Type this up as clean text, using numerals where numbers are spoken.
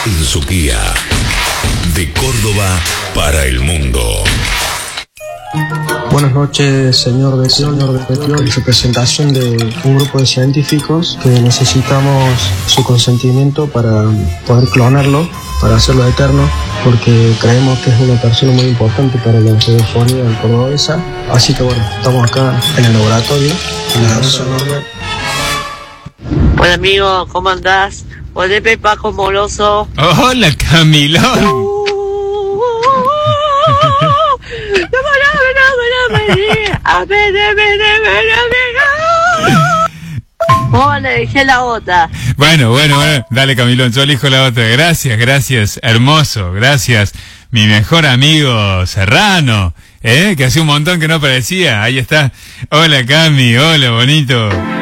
en su guía. De Córdoba para el mundo. Buenas noches, señor Betiol, en representación de un grupo de científicos que necesitamos su consentimiento para poder clonarlo, para hacerlo eterno, porque creemos que es una persona muy importante para la radiofonía cordobesa. Así que bueno, estamos acá en el laboratorio. Hola amigo, ¿cómo andás? Hola Paco Moroso. Hola Camilo. Oh, le dejé la bota. Bueno, dale Camilón, yo elijo la otra. Gracias, hermoso, gracias. Mi mejor amigo Serrano, que hacía un montón que no aparecía, ahí está. Hola Cami, hola bonito.